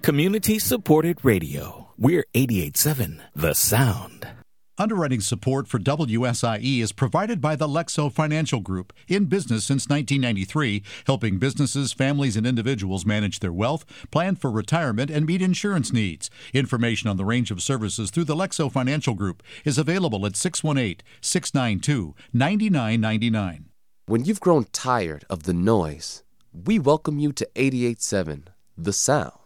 Community-supported radio. We're 88.7 The Sound. Underwriting support for WSIE is provided by the Lexo Financial Group, in business since 1993, helping businesses, families, and individuals manage their wealth, plan for retirement, and meet insurance needs. Information on the range of services through the Lexo Financial Group is available at 618-692-9999. When you've grown tired of the noise, we welcome you to 88.7 The Sound.